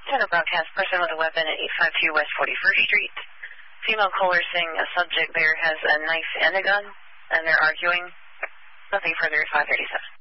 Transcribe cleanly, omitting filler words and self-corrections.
Center broadcast, person with a weapon at 852 West 41st Street. Female caller saying a subject there has a knife and a gun, and they're arguing. Nothing further at 537.